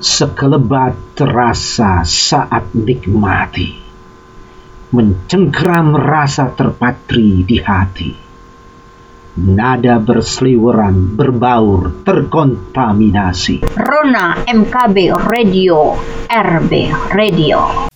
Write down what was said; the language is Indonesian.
Sekelebat terasa saat nikmati, mencengkeram rasa terpatri di hati. Nada berseliweran, berbaur, terkontaminasi. Rona MKB Radio, RB Radio.